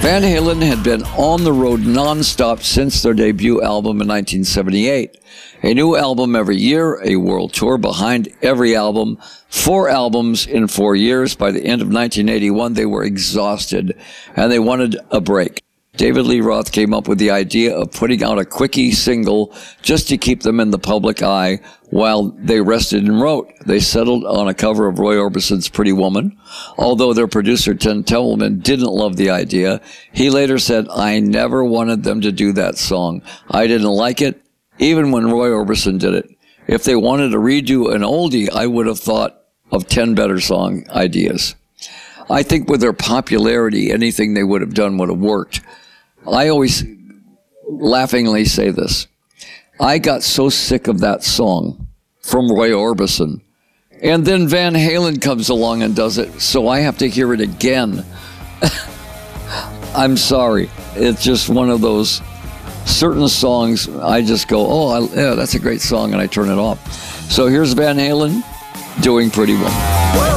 Van Halen had been on the road nonstop since their debut album in 1978. A new album every year, a world tour behind every album, 4 albums in 4 years. By the end of 1981, they were exhausted and they wanted a break. David Lee Roth came up with the idea of putting out a quickie single just to keep them in the public eye while they rested and wrote. They settled on a cover of Roy Orbison's Pretty Woman. Although their producer, Tim Templeman, didn't love the idea, he later said, "I never wanted them to do that song. I didn't like it, even when Roy Orbison did it. If they wanted to redo an oldie, I would have thought of 10 better song ideas." I think with their popularity, anything they would have done would have worked. I always laughingly say this. I got so sick of that song from Roy Orbison. And then Van Halen comes along and does it, so I have to hear it again. I'm sorry. It's just one of those certain songs I just go, oh, yeah, that's a great song, and I turn it off. So here's Van Halen doing Pretty Woman.